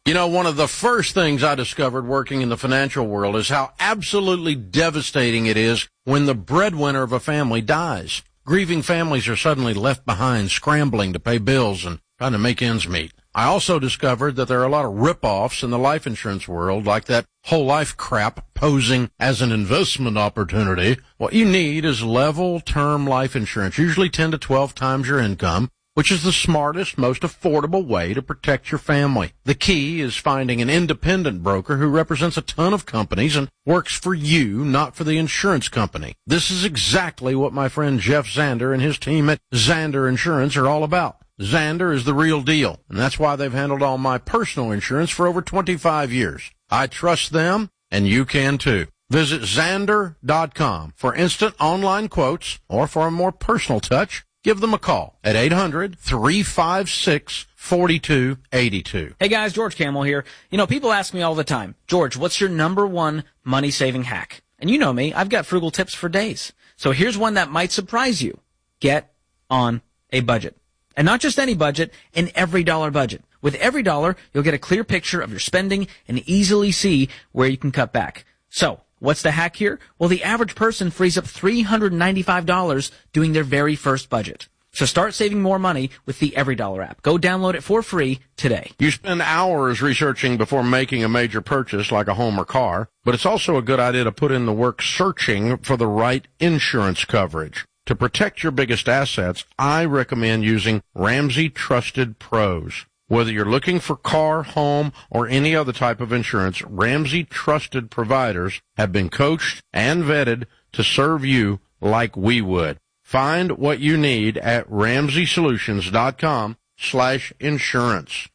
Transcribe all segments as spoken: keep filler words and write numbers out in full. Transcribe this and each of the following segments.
You know, one of the first things I discovered working in the financial world is how absolutely devastating it is when the breadwinner of a family dies. Grieving families are suddenly left behind, scrambling to pay bills and trying to make ends meet. I also discovered that there are a lot of rip-offs in the life insurance world, like that whole life crap posing as an investment opportunity. What you need is level term life insurance, usually ten to twelve times your income, which is the smartest, most affordable way to protect your family. The key is finding an independent broker who represents a ton of companies and works for you, not for the insurance company. This is exactly what my friend Jeff Zander and his team at Zander Insurance are all about. Zander is the real deal, and that's why they've handled all my personal insurance for over twenty-five years. I trust them, and you can too. Visit Zander dot com for instant online quotes, or for a more personal touch, give them a call at eight hundred, three five six, four two eight two. Hey guys, George Camel here. You know, people ask me all the time, George, what's your number one money-saving hack? And you know me, I've got frugal tips for days. So here's one that might surprise you. Get on a budget. And not just any budget, an every dollar budget. With every dollar, you'll get a clear picture of your spending and easily see where you can cut back. So, what's the hack here? Well, the average person frees up three hundred ninety-five dollars doing their very first budget. So start saving more money with the Every Dollar app. Go download it for free today. You spend hours researching before making a major purchase like a home or car, but it's also a good idea to put in the work searching for the right insurance coverage. To protect your biggest assets, I recommend using Ramsey Trusted Pros. Whether you're looking for car, home, or any other type of insurance, Ramsey Trusted providers have been coached and vetted to serve you like we would. Find what you need at ramsey solutions dot com slash insurance.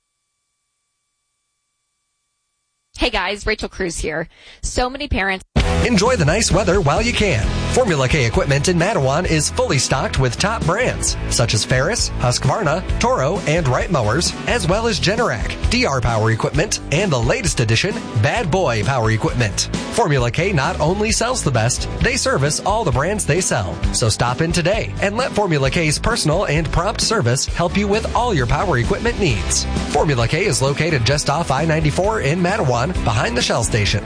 Hey guys, Rachel Cruz here. So many parents... Enjoy the nice weather while you can. Formula K equipment in Mattawan is fully stocked with top brands such as Ferris, Husqvarna, Toro, and Wright mowers, as well as Generac, D R Power equipment, and the latest edition, Bad Boy Power equipment. Formula K not only sells the best, they service all the brands they sell. So stop in today and let Formula K's personal and prompt service help you with all your power equipment needs. Formula K is located just off I ninety-four in Mattawan, behind the Shell station.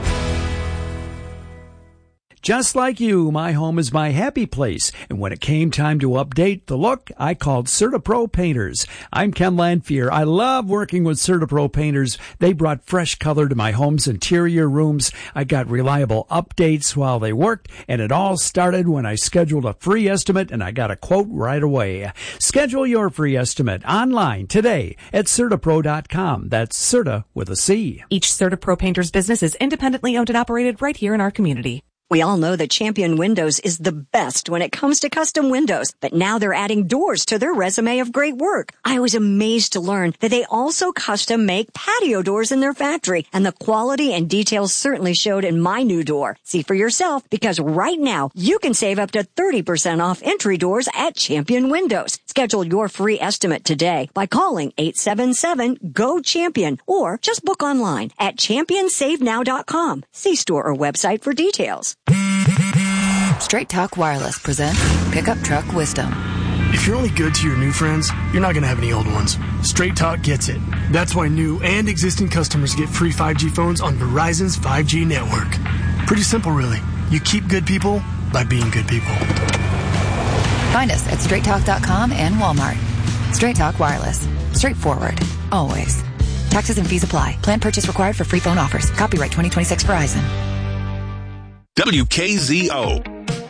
Just like you, my home is my happy place. And when it came time to update the look, I called CertaPro Painters. I'm Ken Lanfear. I love working with CertaPro Painters. They brought fresh color to my home's interior rooms. I got reliable updates while they worked, and it all started when I scheduled a free estimate, and I got a quote right away. Schedule your free estimate online today at Certapro dot com. That's Certa with a C. Each CertaPro Painters business is independently owned and operated right here in our community. We all know that Champion Windows is the best when it comes to custom windows, but now they're adding doors to their resume of great work. I was amazed to learn that they also custom make patio doors in their factory, and the quality and details certainly showed in my new door. See for yourself, because right now you can save up to thirty percent off entry doors at Champion Windows. Schedule your free estimate today by calling eight seven seven, G O, CHAMPION or just book online at champion save now dot com. See store or website for details. Straight Talk Wireless presents Pickup Truck Wisdom. If you're only good to your new friends, you're not going to have any old ones. Straight Talk gets it. That's why new and existing customers get free five G phones on Verizon's five G network. Pretty simple, really. You keep good people by being good people. Find us at straight talk dot com and Walmart. Straight Talk Wireless. Straightforward. Always. Taxes and fees apply. Plan purchase required for free phone offers. Copyright twenty twenty-six Verizon. W K Z O.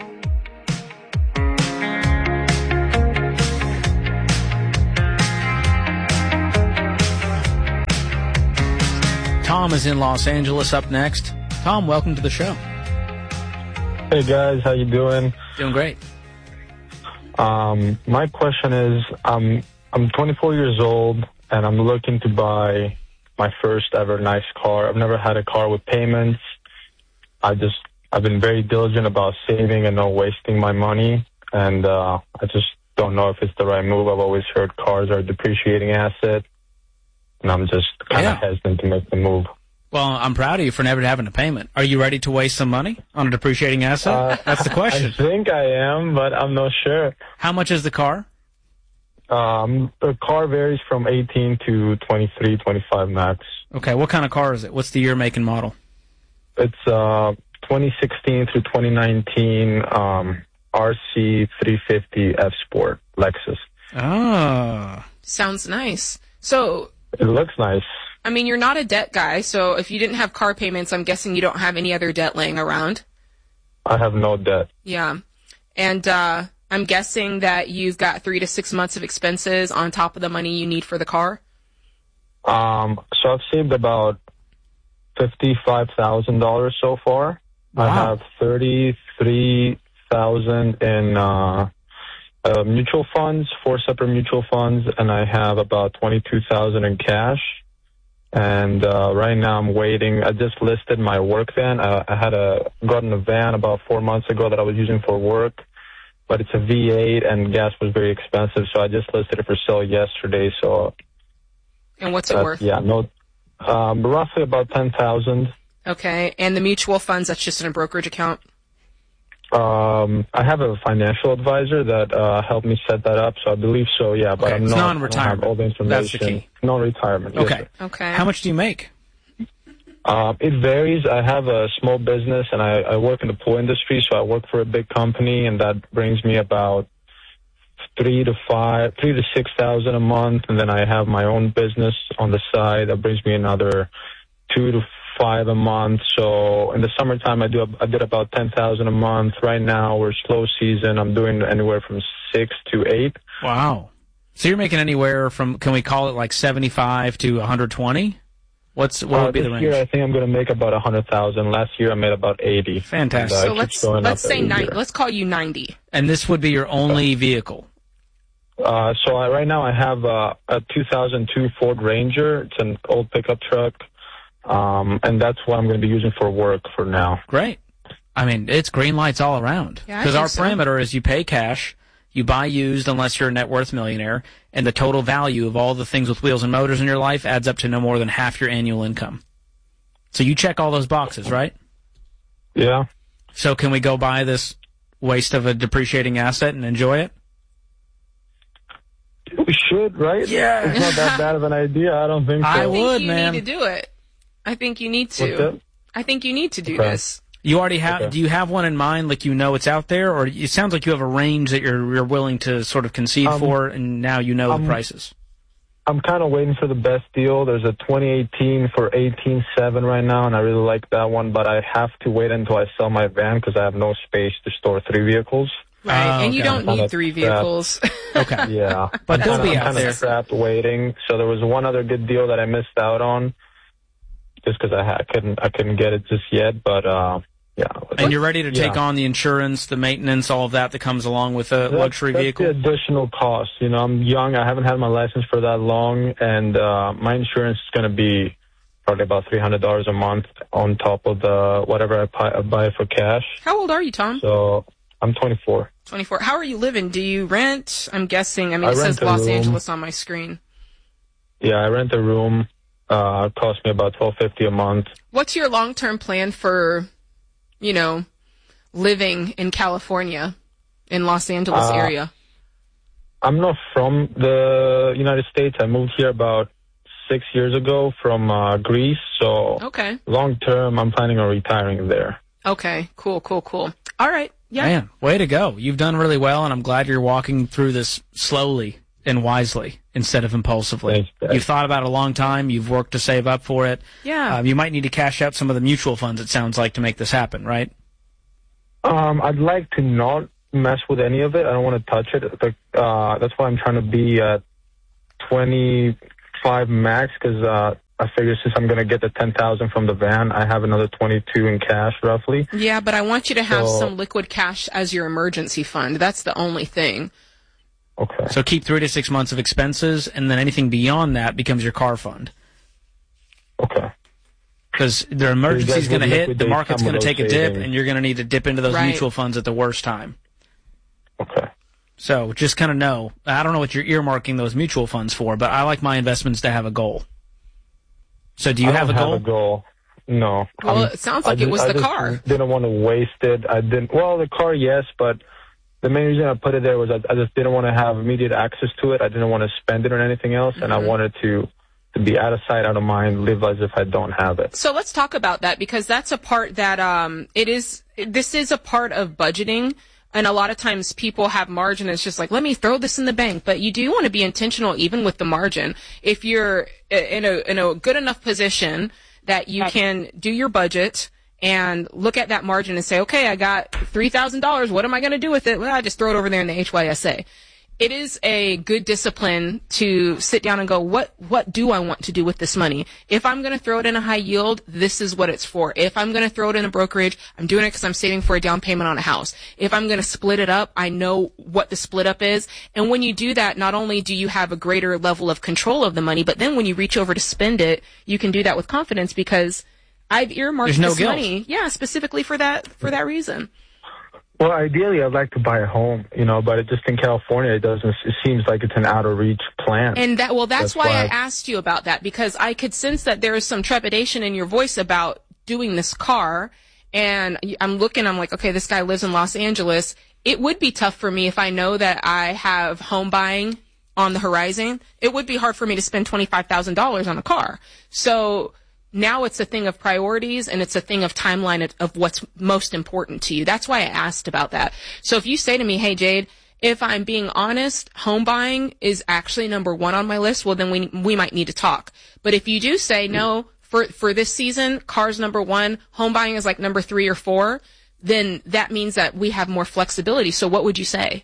Tom is in Los Angeles up next. Tom, welcome to the show. Hey guys, how you doing? Doing great. Um, my question is, um, I'm twenty-four years old and I'm looking to buy my first ever nice car. I've never had a car with payments. I just I've been very diligent about saving and not wasting my money, and uh, I just don't know if it's the right move. I've always heard cars are a depreciating asset, and I'm just kind of yeah. hesitant to make the move. Well, I'm proud of you for never having a payment. Are you ready to waste some money on a depreciating asset? Uh, That's the question. I think I am, but I'm not sure. How much is the car? Um, the car varies from eighteen to twenty-three, twenty-five max. Okay, what kind of car is it? What's the year, make, and model? It's uh, twenty sixteen through twenty nineteen um, R C three fifty F Sport Lexus. Ah. Sounds nice. So... It looks nice. I mean, you're not a debt guy, so if you didn't have car payments, I'm guessing you don't have any other debt laying around. I have no debt. Yeah. And uh, I'm guessing that you've got three to six months of expenses on top of the money you need for the car? Um, so I've saved about fifty-five thousand dollars so far. Wow. I have thirty-three thousand dollars in uh, uh, mutual funds, four separate mutual funds, and I have about twenty-two thousand dollars in cash. And uh, right now I'm waiting. I just listed my work van. I, I had a gotten a van about four months ago that I was using for work, but it's a V eight and gas was very expensive, so I just listed it for sale yesterday. So, and what's it worth? Yeah, no, um, roughly about ten thousand. Okay, and the mutual funds, that's just in a brokerage account? Um, I have a financial advisor that uh, helped me set that up, so I believe so. Yeah, but okay. I'm it's not. non-retirement. I don't have all the information. That's the key. No retirement. Okay. Yes, okay. How much do you make? Um, it varies. I have a small business, and I, I work in the pool industry, so I work for a big company, and that brings me about three to five, three to six thousand a month, and then I have my own business on the side that brings me another two to five a month. So in the summertime, I do I did about ten thousand a month. Right now, we're slow season. I'm doing anywhere from six to eight. Wow. So you're making anywhere from, can we call it like seventy-five to one hundred twenty? What's what uh, would be the this range? year, I think I'm going to make about a hundred thousand. Last year, I made about eighty. Fantastic. And, uh, So let's let's say ninety. Let's call you ninety. And this would be your only vehicle. Uh, so I, right now, I have uh, a two thousand two Ford Ranger. It's an old pickup truck. Um, and that's what I'm going to be using for work for now. Great. I mean, it's green lights all around. Yeah, I Because think our so. parameter is you pay cash, you buy used unless you're a net worth millionaire, and the total value of all the things with wheels and motors in your life adds up to no more than half your annual income. So you check all those boxes, right? Yeah. So can we go buy this waste of a depreciating asset and enjoy it? We should, right? Yeah. It's not that bad of an idea. I don't think so. I I think would, you man. need to do it. I think you need What's to. that? I think you need to do Okay. this. You already have. Okay. Do you have one in mind? Like you know it's out there, or it sounds like you have a range that you're you're willing to sort of concede Um, for, and now you know um, the prices. I'm kind of waiting for the best deal. There's a twenty eighteen for eighteen seven right now, and I really like that one, but I have to wait until I sell my van because I have no space to store three vehicles. Right, Oh, and you okay. don't Kinda need three trapped. vehicles. Okay. Yeah. But I'm they'll kinda- be I'm out kinda there. trapped waiting. So there was one other good deal that I missed out on just because I, ha- I couldn't I couldn't get it just yet, but uh, yeah. And you're ready to take Yeah. on the insurance, the maintenance, all of that that comes along with a That's- luxury that's vehicle? the additional cost. You know, I'm young. I haven't had my license for that long, and uh, my insurance is going to be probably about three hundred dollars a month on top of the whatever I, pi- I buy for cash. How old are you, Tom? So I'm twenty-four. twenty-four. How are you living? Do you rent? I'm guessing. I mean, I it says rent a Los room. Angeles on my screen. Yeah, I rent a room. Uh, it costs me about twelve fifty a month. What's your long-term plan for, you know, living in California, in Los Angeles Uh, area? I'm not from the United States. I moved here about six years ago from uh, Greece. So Okay. long term, I'm planning on retiring there. Okay. Cool, cool, cool. All right. Yeah. Man, way to go. You've done really well, and I'm glad you're walking through this slowly and wisely instead of impulsively. Thanks, guys. You've thought about it a long time. You've worked to save up for it. Yeah. Um, you might need to cash out some of the mutual funds, it sounds like, to make this happen, right? Um, I'd like to not mess with any of it. I don't want to touch it. But, uh, that's why I'm trying to be at twenty-five max because uh, I figure since I'm going to get the ten thousand from the van, I have another twenty-two in cash roughly. Yeah, but I want you to have So- some liquid cash as your emergency fund. That's the only thing. Okay. So keep three to six months of expenses, and then anything beyond that becomes your car fund. Okay. Because their emergency's would going to hit, the liquidate market's some going of to those take a dip, savings. and you're going to need to dip into those Right. mutual funds at the worst time. Okay. So just kind of know. I don't know what you're earmarking those mutual funds for, but I like my investments to have a goal. So do you I have a don't goal? Have a goal. No. Well, I'm- it sounds I like it ju- was I the just car. Didn't want to waste it. I didn't. Well, the car, yes, but the main reason I put it there was I, I just didn't want to have immediate access to it. I didn't want to spend it on anything else, and I Mhm. wanted to to be out of sight, out of mind, live as if I don't have it. So let's talk about that, because that's a part that um, it is. This is a part of budgeting. And a lot of times people have margin. It's just like, let me throw this in the bank. But you do want to be intentional even with the margin. If you're in a in a good enough position that you can do your budget and look at that margin and say, okay, I got three thousand dollars. What am I going to do with it? Well, I just throw it over there in the H Y S A. It is a good discipline to sit down and go, what, what do I want to do with this money? If I'm going to throw it in a high yield, this is what it's for. If I'm going to throw it in a brokerage, I'm doing it because I'm saving for a down payment on a house. If I'm going to split it up, I know what the split up is. And when you do that, not only do you have a greater level of control of the money, but then when you reach over to spend it, you can do that with confidence because I've earmarked no this guilt. money, yeah, specifically for that, for that reason. Well, ideally, I'd like to buy a home, you know, but it just in California, it doesn't. It seems like it's an out of reach plan. And that, well, that's, that's why, why I asked you about that, because I could sense that there is some trepidation in your voice about doing this car. And I'm looking, I'm like, okay, this guy lives in Los Angeles. It would be tough for me if I know that I have home buying on the horizon. It would be hard for me to spend twenty-five thousand dollars on a car. So now it's a thing of priorities and it's a thing of timeline of, of what's most important to you. That's why I asked about that. So if you say to me, hey, Jade, if I'm being honest, home buying is actually number one on my list, well, then we we might need to talk. But if you do say, no, for, for this season, car's number one, home buying is like number three or four, then that means that we have more flexibility. So what would you say?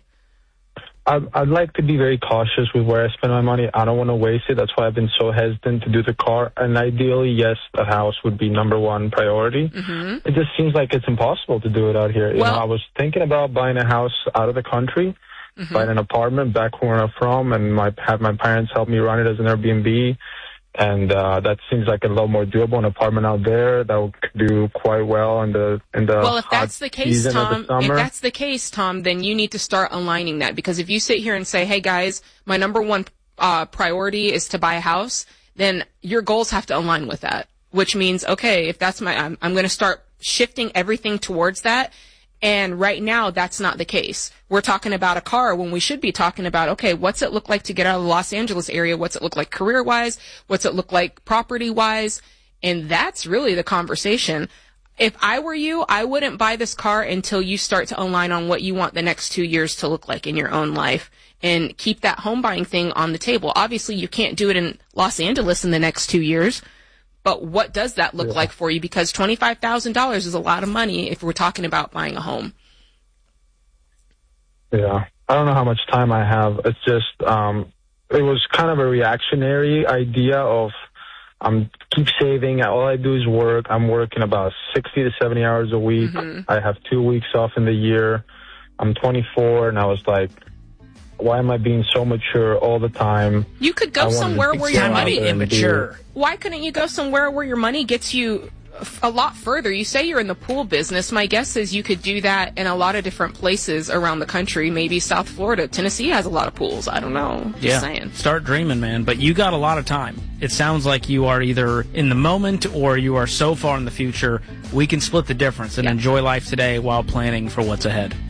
I'd, I'd like to be very cautious with where I spend my money. I don't want to waste it. That's why I've been so hesitant to do the car. And ideally, yes, the house would be number one priority. Mm-hmm. It just seems like it's impossible to do it out here. Well, you know, I was thinking about buying a house out of the country, mm-hmm. buying an apartment back where I'm from, and my have my parents help me run it as an Airbnb. And uh, that seems like a little more doable. An apartment out there that would do quite well in the in the well, if hot that's the case, season Tom, of the if summer. that's the case, Tom, then you need to start aligning that, because if you sit here and say, "Hey guys, my number one uh, priority is to buy a house," then your goals have to align with that. Which means, okay, if that's my, I'm, I'm going to start shifting everything towards that. And right now, that's not the case. We're talking about a car when we should be talking about, okay, what's it look like to get out of the Los Angeles area? What's it look like career-wise? What's it look like property-wise? And that's really the conversation. If I were you, I wouldn't buy this car until you start to align on what you want the next two years to look like in your own life and keep that home buying thing on the table. Obviously, you can't do it in Los Angeles in the next two years. But what does that look yeah. like for you? Because twenty-five thousand dollars is a lot of money if we're talking about buying a home. Yeah. I don't know how much time I have. It's just, um, it was kind of a reactionary idea of I'm keep saving. All I do is work. I'm working about sixty to seventy hours a week. Mm-hmm. I have two weeks off in the year. I'm twenty-four, and I was like, why am I being so mature all the time? You could go somewhere where your money immature. Why couldn't you go somewhere where your money gets you a lot further? You say you're in the pool business. My guess is you could do that in a lot of different places around the country. Maybe South Florida. Tennessee has a lot of pools. I don't know. Just yeah. saying. Start dreaming, man. But you got a lot of time. It sounds like you are either in the moment or you are so far in the future. We can split the difference and yeah. enjoy life today while planning for what's ahead.